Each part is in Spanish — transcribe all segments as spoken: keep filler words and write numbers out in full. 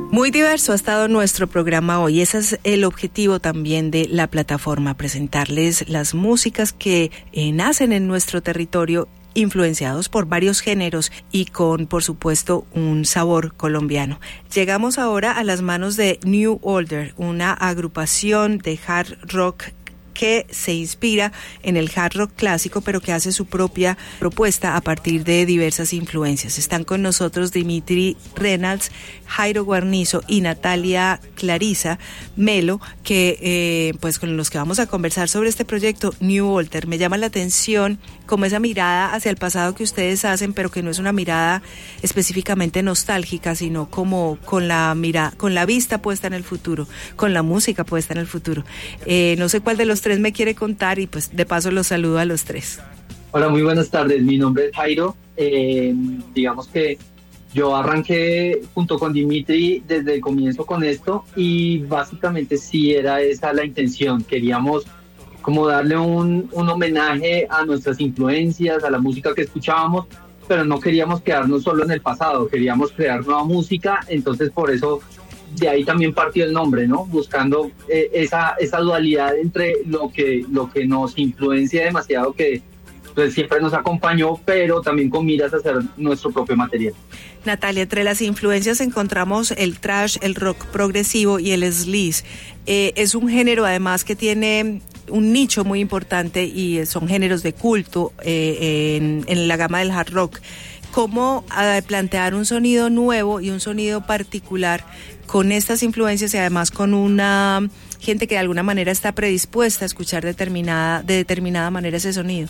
Muy diverso ha estado nuestro programa hoy. Ese es el objetivo también de la plataforma, presentarles las músicas que eh, nacen en nuestro territorio, influenciados por varios géneros y con, por supuesto, un sabor colombiano. Llegamos ahora a las manos de New Order, una agrupación de hard rock que se inspira en el hard rock clásico, pero que hace su propia propuesta a partir de diversas influencias. Están con nosotros Dimitri Reynolds, Jairo Guarnizo y Natalia Clarisa Melo, que eh, pues con los que vamos a conversar sobre este proyecto New Order. Me llama la atención como esa mirada hacia el pasado que ustedes hacen, pero que no es una mirada específicamente nostálgica, sino como con la mira, con la vista puesta en el futuro, con la música puesta en el futuro. Eh, no sé cuál de los tres me quiere contar y pues de paso los saludo a los tres. Hola, muy buenas tardes. Mi nombre es Jairo. Eh, digamos que yo arranqué junto con Dimitri desde el comienzo con esto y básicamente sí era esa la intención. Queríamos como darle un, un homenaje a nuestras influencias, a la música que escuchábamos, pero no queríamos quedarnos solo en el pasado, queríamos crear nueva música, entonces por eso de ahí también partió el nombre, ¿no? Buscando eh, esa, esa dualidad entre lo que, lo que nos influencia demasiado, que pues, siempre nos acompañó, pero también con miras a hacer nuestro propio material. Natalia, entre las influencias encontramos el thrash, el rock progresivo y el sleaze. Eh, es un género además que tiene un nicho muy importante y son géneros de culto eh, en, en la gama del hard rock. ¿Cómo eh, plantear un sonido nuevo y un sonido particular con estas influencias y además con una gente que de alguna manera está predispuesta a escuchar determinada, de determinada manera ese sonido?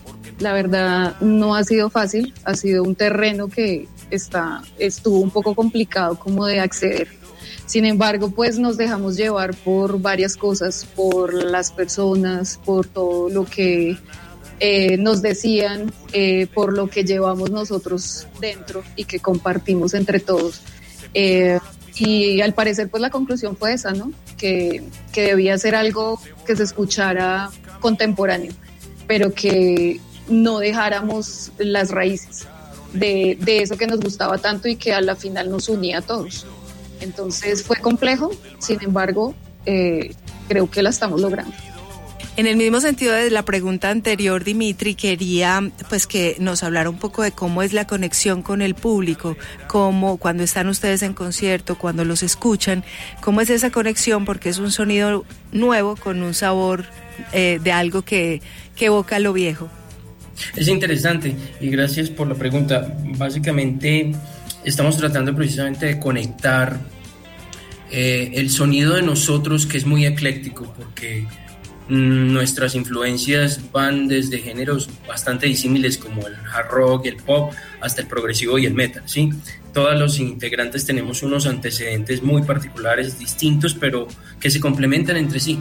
La verdad no ha sido fácil, ha sido un terreno que está, estuvo un poco complicado como de acceder. Sin embargo, pues nos dejamos llevar por varias cosas, por las personas, por todo lo que eh, nos decían, eh, por lo que llevamos nosotros dentro y que compartimos entre todos. Eh, y al parecer, pues la conclusión fue esa, ¿no? Que, que debía ser algo que se escuchara contemporáneo, pero que no dejáramos las raíces de, de eso que nos gustaba tanto y que a la final nos unía a todos. Entonces fue complejo, sin embargo, eh, creo que la estamos logrando. En el mismo sentido de la pregunta anterior, Dimitri, quería pues que nos hablara un poco de cómo es la conexión con el público, cómo cuando están ustedes en concierto, cuando los escuchan, cómo es esa conexión, porque es un sonido nuevo con un sabor eh, de algo que, que evoca lo viejo. Es interesante y gracias por la pregunta. Básicamente estamos tratando precisamente de conectar eh, el sonido de nosotros, que es muy ecléctico, porque mm, nuestras influencias van desde géneros bastante disímiles como el hard rock, el pop, hasta el progresivo y el metal, ¿sí? Todos los integrantes tenemos unos antecedentes muy particulares, distintos, pero que se complementan entre sí.